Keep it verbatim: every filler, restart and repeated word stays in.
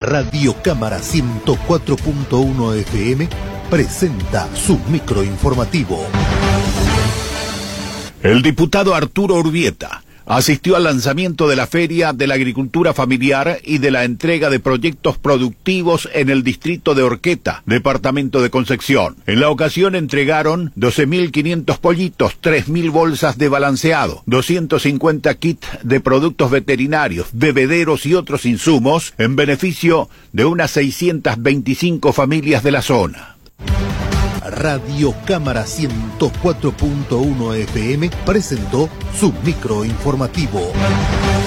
Radio Cámara ciento cuatro punto uno F M presenta su microinformativo. El diputado Arturo Urbieta asistió al lanzamiento de la Feria de la Agricultura Familiar y de la entrega de proyectos productivos en el distrito de Horqueta, departamento de Concepción. En la ocasión entregaron doce mil quinientos pollitos, tres mil bolsas de balanceado, doscientos cincuenta kits de productos veterinarios, bebederos y otros insumos en beneficio de unas seiscientas veinticinco familias de la zona. Radio Cámara ciento cuatro punto uno F M presentó su microinformativo.